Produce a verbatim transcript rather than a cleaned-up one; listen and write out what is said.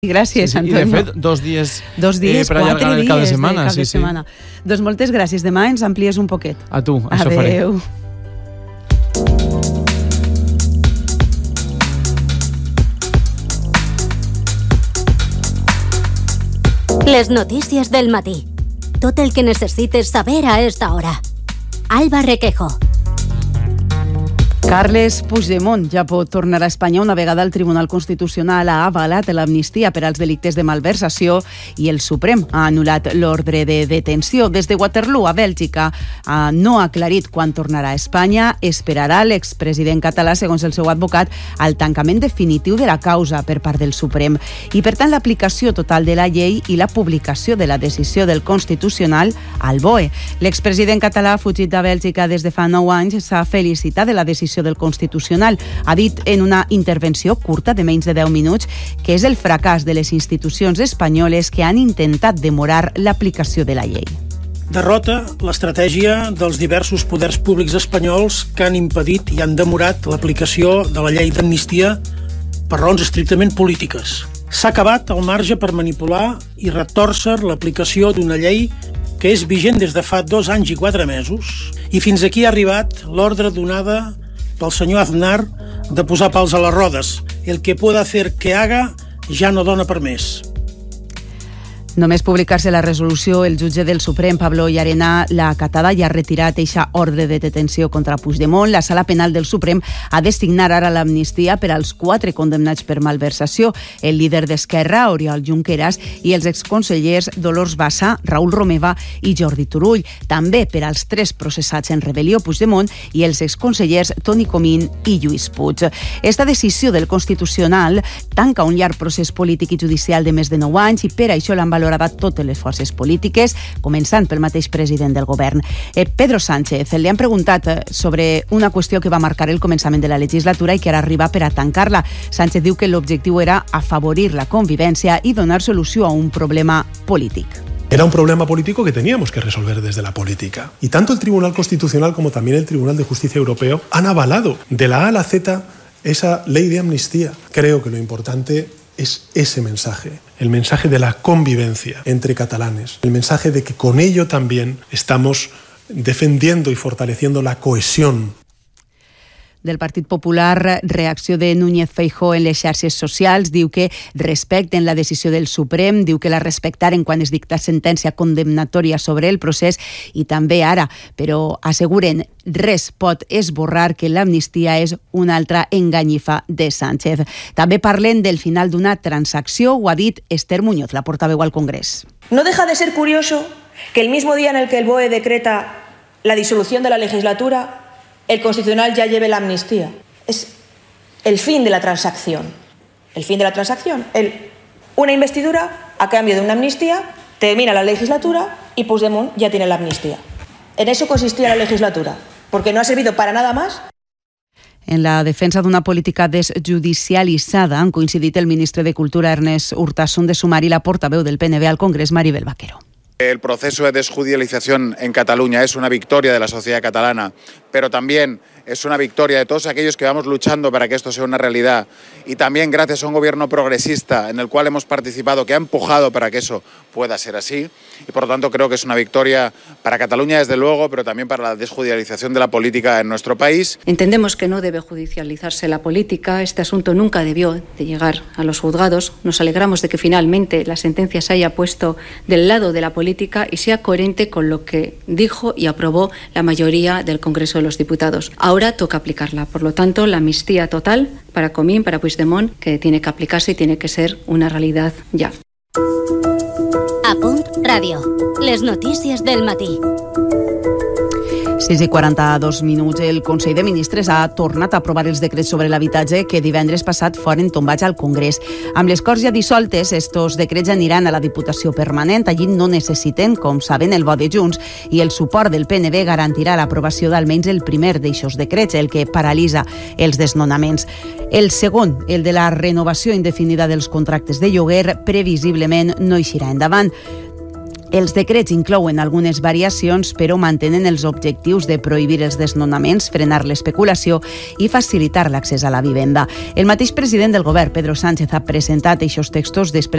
Gràcies, sí, sí. Antonio. I de fet, dos dies, dos dies eh, per allargar el cap de setmana. cap de sí, setmana. sí. Doncs moltes gràcies. Demà ens amplies un poquet. A tu, això faré. Adéu. Les notícies del matí. Tot el que necessites saber a esta hora. Alba Requejo. Carles Puigdemont ja pot tornar a Espanya una vegada el Tribunal Constitucional ha avalat l'amnistia per als delictes de malversació i el Suprem ha anul·lat l'ordre de detenció. Des de Waterloo, a Bèlgica, no ha aclarit quan tornarà a Espanya. Esperarà l'expresident català, segons el seu advocat, al tancament definitiu de la causa per part del Suprem. I, per tant, l'aplicació total de la llei i la publicació de la decisió del Constitucional al B O E. L'expresident català, fugit de Bèlgica des de fa nou anys, s'ha felicitat de la decisió del Constitucional. Ha dit en una intervenció curta de menys de deu minuts que és el fracàs de les institucions espanyoles que han intentat demorar l'aplicació de la llei. Derrota l'estratègia dels diversos poders públics espanyols que han impedit i han demorat l'aplicació de la llei d'amnistia per raons estrictament polítiques. S'ha acabat el marge per manipular i retòrcer l'aplicació d'una llei que és vigent des de fa dos anys i quatre mesos i fins aquí ha arribat l'ordre donada pel senyor Aznar de posar pals a les rodes. El que pueda hacer que haga ja no dona per més. Només publicar-se la resolució, el jutge del Suprem, Pablo Llarena, la acatada ja ha retirat eixa ordre de detenció contra Puigdemont. La Sala Penal del Suprem ha de signar ara l'amnistia per als quatre condemnats per malversació, el líder d'Esquerra, Oriol Junqueras, i els exconsellers Dolors Bassa, Raül Romeva i Jordi Turull. També per als tres processats en rebel·lió, Puigdemont, i els exconsellers Toni Comín i Lluís Puig. Esta decisió del Constitucional tanca un llarg procés polític i judicial de més de nou anys i per això l'han valorat totes les forces polítiques, començant pel mateix president del govern. Eh, Pedro Sánchez, li han preguntat sobre una qüestió que va marcar el començament de la legislatura i que ara arriba per a tancar-la. Sánchez diu que l'objectiu era afavorir la convivència i donar solució a un problema polític. Era un problema político que teníamos que resolver desde la política. Y tanto el Tribunal Constitucional como también el Tribunal de Justicia Europeo han avalado de la A a la Z esa ley de amnistía. Creo que lo importante es ese mensaje, el mensaje de la convivencia entre catalanes, el mensaje de que con ello también estamos defendiendo y fortaleciendo la cohesión. Del Partit Popular, reacció de Núñez Feijóo en les xarxes socials, diu que respecten la decisió del Suprem, diu que la respectaren quan es dicta sentència condemnatòria sobre el procés i també ara, però asseguren res pot esborrar que l'amnistia és una altra enganyifa de Sánchez. També parlen del final d'una transacció, ho ha dit Esther Muñoz, la portaveu al Congrés. No deja de ser curioso que el mismo día en el que el B O E decreta la disolución de la legislatura, el Constitucional ya lleve la amnistía. Es el fin de la transacción. El fin de la transacción. El, una investidura a cambio de una amnistía, termina la legislatura y Puigdemont ya tiene la amnistía. En eso consistía la legislatura, porque no ha servido para nada más. En la defensa d'una política desjudicialitzada han coincidit el ministre de Cultura, Ernest Urtasun de Sumar, i la portaveu del P N V al Congrés, Maribel Vaquero. El proceso de desjudicialización en Cataluña es una victoria de la sociedad catalana, pero también es una victoria de todos aquellos que vamos luchando para que esto sea una realidad y también gracias a un gobierno progresista en el cual hemos participado, que ha empujado para que eso pueda ser así y por lo tanto creo que es una victoria para Cataluña desde luego, pero también para la desjudicialización de la política en nuestro país. Entendemos que no debe judicializarse la política, este asunto nunca debió de llegar a los juzgados, nos alegramos de que finalmente la sentencia se haya puesto del lado de la política y sea coherente con lo que dijo y aprobó la mayoría del Congreso de los Diputados. Ahora toca aplicarla, por lo tanto la amnistía total para Comín, para Puigdemont, que tiene que aplicarse y tiene que ser una realidad ya. A Punt Ràdio, les notícies del matí. sis i quaranta-dos minuts. El Consell de Ministres ha tornat a aprovar els decrets sobre l'habitatge que divendres passat foren tombats al Congrés. Amb les Corts ja dissoltes, estos decrets aniran a la Diputació Permanent. Allí no necessiten, com saben, el vot de Junts i el suport del P N V garantirà l'aprovació d'almenys el primer d'eixos decrets, el que paralitza els desnonaments. El segon, el de la renovació indefinida dels contractes de lloguer, previsiblement no eixirà endavant. Els decrets inclouen algunes variacions, però mantenen els objectius de prohibir els desnonaments, frenar l'especulació i facilitar l'accés a la vivenda. El mateix president del govern, Pedro Sánchez, ha presentat aquests textos després